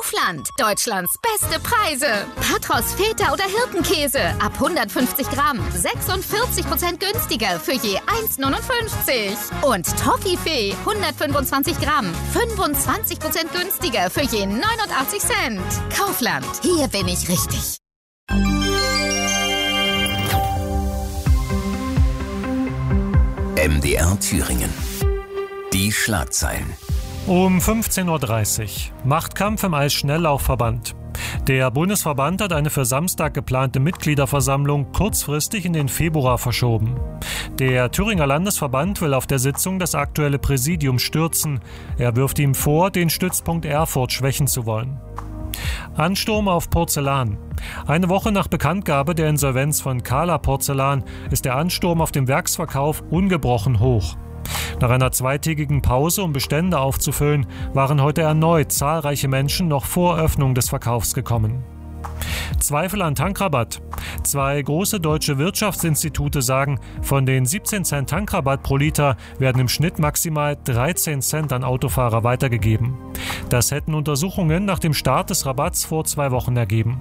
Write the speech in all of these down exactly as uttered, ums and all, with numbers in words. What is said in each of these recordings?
Kaufland. Deutschlands beste Preise. Patros, Feta oder Hirtenkäse. Ab hundertfünfzig Gramm. sechsundvierzig Prozent günstiger für je eins neunundfünfzig. Und Toffifee. hundertfünfundzwanzig Gramm. fünfundzwanzig Prozent günstiger für je neunundachtzig Cent. Kaufland. Hier bin ich richtig. M D R Thüringen. Die Schlagzeilen. Um fünfzehn Uhr dreißig. Machtkampf im Eisschnelllaufverband. Der Bundesverband hat eine für Samstag geplante Mitgliederversammlung kurzfristig in den Februar verschoben. Der Thüringer Landesverband will auf der Sitzung das aktuelle Präsidium stürzen. Er wirft ihm vor, den Stützpunkt Erfurt schwächen zu wollen. Ansturm auf Porzellan. Eine Woche nach Bekanntgabe der Insolvenz von Kala Porzellan ist der Ansturm auf dem Werksverkauf ungebrochen hoch. Nach einer zweitägigen Pause, um Bestände aufzufüllen, waren heute erneut zahlreiche Menschen noch vor Öffnung des Verkaufs gekommen. Zweifel an Tankrabatt. Zwei große deutsche Wirtschaftsinstitute sagen, von den siebzehn Cent Tankrabatt pro Liter werden im Schnitt maximal dreizehn Cent an Autofahrer weitergegeben. Das hätten Untersuchungen nach dem Start des Rabatts vor zwei Wochen ergeben.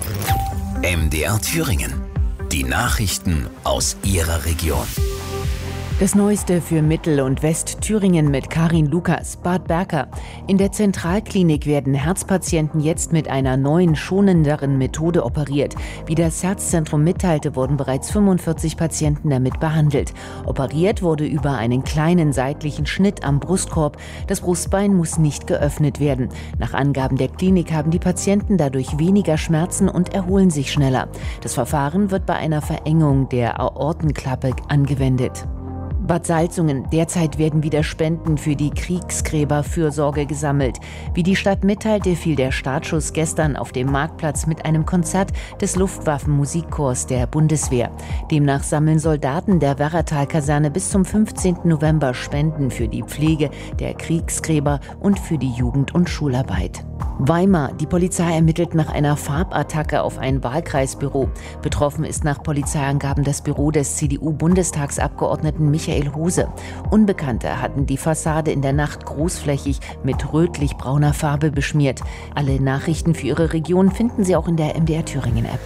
M D R Thüringen. Die Nachrichten aus Ihrer Region. Das Neueste für Mittel- und Westthüringen mit Karin Lukas, Bad Berka. In der Zentralklinik werden Herzpatienten jetzt mit einer neuen, schonenderen Methode operiert. Wie das Herzzentrum mitteilte, wurden bereits fünfundvierzig Patienten damit behandelt. Operiert wurde über einen kleinen seitlichen Schnitt am Brustkorb. Das Brustbein muss nicht geöffnet werden. Nach Angaben der Klinik haben die Patienten dadurch weniger Schmerzen und erholen sich schneller. Das Verfahren wird bei einer Verengung der Aortenklappe angewendet. Bad Salzungen. Derzeit werden wieder Spenden für die Kriegsgräberfürsorge gesammelt. Wie die Stadt mitteilte, fiel der Startschuss gestern auf dem Marktplatz mit einem Konzert des Luftwaffenmusikchors der Bundeswehr. Demnach sammeln Soldaten der Werratal-Kaserne bis zum fünfzehnten November Spenden für die Pflege der Kriegsgräber und für die Jugend- und Schularbeit. Weimar. Die Polizei ermittelt nach einer Farbattacke auf ein Wahlkreisbüro. Betroffen ist nach Polizeiangaben das Büro des C D U-Bundestagsabgeordneten Michael Hose. Unbekannte hatten die Fassade in der Nacht großflächig mit rötlich-brauner Farbe beschmiert. Alle Nachrichten für Ihre Region finden Sie auch in der M D R Thüringen App.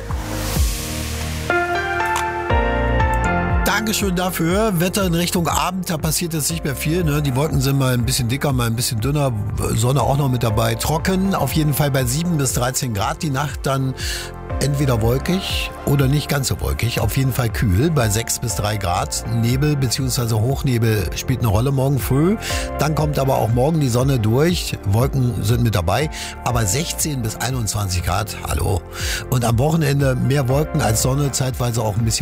Dankeschön dafür. Wetter in Richtung Abend, da passiert jetzt nicht mehr viel. Ne? Die Wolken sind mal ein bisschen dicker, mal ein bisschen dünner. Sonne auch noch mit dabei. Trocken, auf jeden Fall bei sieben bis dreizehn Grad. Die Nacht dann entweder wolkig oder nicht ganz so wolkig. Auf jeden Fall kühl bei sechs bis drei Grad. Nebel bzw. Hochnebel spielt eine Rolle morgen früh. Dann kommt aber auch morgen die Sonne durch. Wolken sind mit dabei. Aber sechzehn bis einundzwanzig Grad, hallo. Und am Wochenende mehr Wolken als Sonne, zeitweise auch ein bisschen